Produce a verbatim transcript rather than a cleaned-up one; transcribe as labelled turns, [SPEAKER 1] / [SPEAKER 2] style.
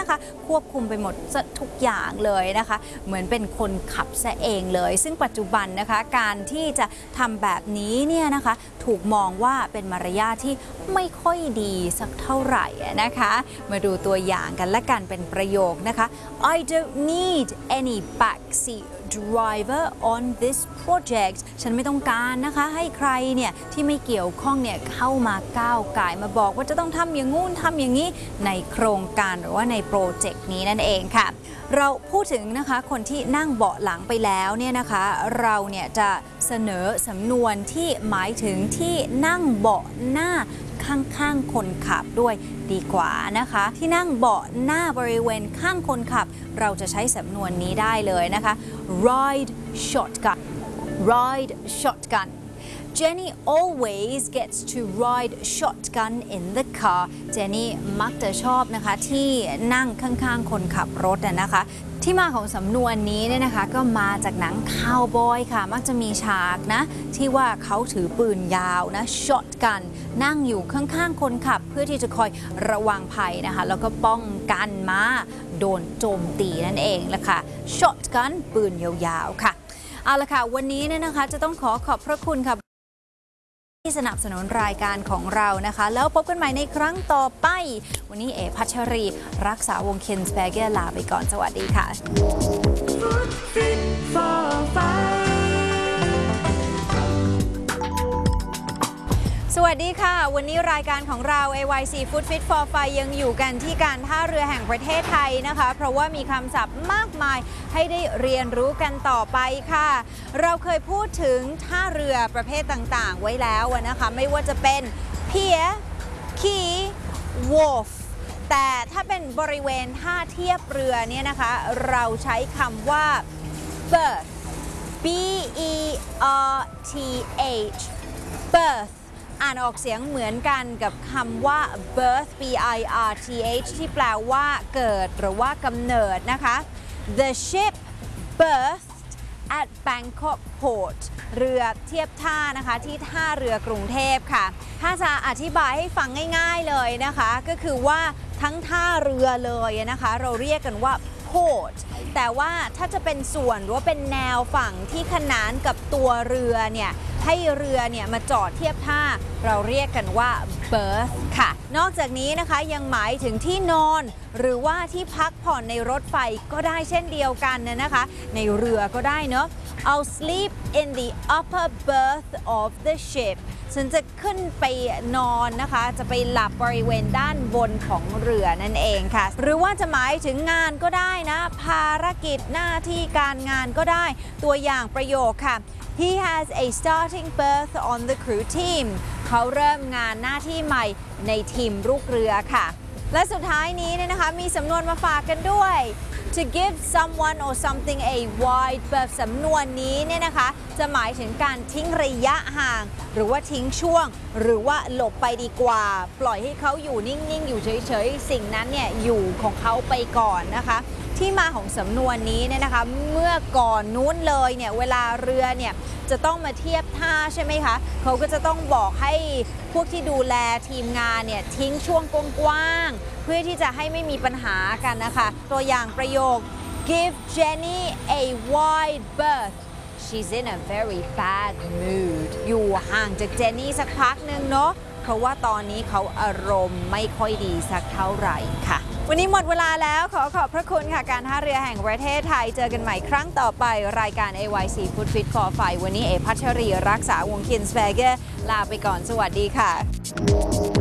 [SPEAKER 1] นะคะควบคุมไปหมดทุกอย่างเลยนะคะเหมือนเป็นคนขับซะเองเลยซึ่งปัจจุบันนะคะการที่จะทำแบบนี้เนี่ยนะคะถูกมองว่าเป็นมารยาทที่ไม่ค่อยดีสักเท่าไหร่นะคะมาดูตัวอย่างกันและกันเป็นประโยคนะคะ I don't need any backseat driver on this project ฉันไม่ต้องการนะคะให้ใครเนี่ยที่ไม่เกี่ยวข้องเนี่ยเข้ามาก้าวก่ายมาบอกว่าจะต้องทำอย่างงู้นทำอย่างนี้ในโครงการหรือว่าในโปรเจกต์นี้นั่นเองค่ะเราพูดถึงนะคะคนที่นั่งเบาะหลังไปแล้วเนี่ยนะคะเราเนี่ยจะเสนอสำนวนที่หมายถึงที่นั่งเบาะหน้าข้างๆคนขับด้วยดีกว่านะคะที่นั่งเบาะหน้าบริเวณข้างคนขับเราจะใช้สำนวนนี้ได้เลยนะคะ ride shotgun ride shotgun Jenny always gets to ride shotgun in the car Jenny มักจะชอบนะคะที่นั่งข้างๆคนขับรถนะคะที่มาของสำนวนนี้เนี่ยนะคะก็มาจากหนังคาวบอยค่ะมักจะมีฉากนะที่ว่าเขาถือปืนยาวนะช็อตกันนั่งอยู่ข้างๆคนขับเพื่อที่จะคอยระวังภัยนะคะแล้วก็ป้องกันมาโดนโจมตีนั่นเองละค่ะช็อตกันปืนยาวๆค่ะเอาละค่ะวันนี้เนี่ยนะคะจะต้องขอขอบพระคุณค่ะที่สนับสนุนรายการของเรานะคะแล้วพบกันใหม่ในครั้งต่อไปวันนี้เอพัชรีรักษาวงเคนสเปเกอร์ลาไปก่อนสวัสดีค่ะสวัสดีค่ะวันนี้รายการของเรา เอ วาย ซี Food Fit for Fun ยังอยู่กันที่การท่าเรือแห่งประเทศไทยนะคะเพราะว่ามีคำศัพท์มากมายให้ได้เรียนรู้กันต่อไปค่ะเราเคยพูดถึงท่าเรือประเภทต่างๆไว้แล้วนะคะไม่ว่าจะเป็น Pier Quay Wharf แต่ถ้าเป็นบริเวณท่าเทียบเรือเนี่ยนะคะเราใช้คำว่า berth B E R T H berthอ่านออกเสียงเหมือนกันกับคำว่า birth b i r t h ที่แปลว่าเกิดหรือว่ากำเนิดนะคะ The ship berthed at Bangkok Port เรือเทียบท่านะคะที่ท่าเรือกรุงเทพค่ะถ้าจะอธิบายให้ฟังง่ายๆเลยนะคะก็คือว่าทั้งท่าเรือเลยนะคะเราเรียกกันว่า port แต่ว่าถ้าจะเป็นส่วนหรือว่าเป็นแนวฝั่งที่ขนานกับตัวเรือเนี่ยให้เรือเนี่ยมาจอดเทียบท่าเราเรียกกันว่า berth ค่ะนอกจากนี้นะคะยังหมายถึงที่นอนหรือว่าที่พักผ่อนในรถไฟก็ได้เช่นเดียวกันนะคะในเรือก็ได้เนาะ I'll sleep in the upper berth of the ship ฉันจะขึ้นไปนอนนะคะจะไปหลับบริเวณด้านบนของเรือนั่นเองค่ะหรือว่าจะหมายถึงงานก็ได้นะภารกิจหน้าที่การงานก็ได้ตัวอย่างประโยคค่ะ He has a starting berth on the crew team เขาเริ่มงานหน้าที่ใหม่ในทีมลูกเรือค่ะและสุดท้ายนี้เนี่ยนะคะมีสำนวนมาฝากกันด้วย to give someone or something a wide berth สำนวนนี้เนี่ยนะคะจะหมายถึงการทิ้งระยะห่างหรือว่าทิ้งช่วงหรือว่าหลบไปดีกว่าปล่อยให้เขาอยู่นิ่งๆอยู่เฉยๆสิ่งนั้นเนี่ยอยู่ของเขาไปก่อนนะคะที่มาของสำนวนนี้เนี่ยนะคะเมื่อก่อนนู้นเลยเนี่ยเวลาเรือเนี่ยจะต้องมาเทียบท่าใช่ไหมคะเขาก็จะต้องบอกให้พวกที่ดูแลทีมงานเนี่ยทิ้งช่วงกว้างๆเพื่อที่จะให้ไม่มีปัญหากันนะคะตัวอย่างประโยค Give Jenny a wide berth She's in a very bad mood อยู่ห่างจากเจนนี่สักพักหนึ่งเนาะเพราะว่าตอนนี้เขาอารมณ์ไม่ค่อยดีสักเท่าไหร่ค่ะวันนี้หมดเวลาแล้วขอขอบพระคุณค่ะการท่าเรือแห่งประเทศไทยเจอกันใหม่ครั้งต่อไปรายการ เอ วาย ซี Food Fit for Fun วันนี้เอพัชรีรักษาวงเคนสเปเกอร์ลาไปก่อนสวัสดีค่ะ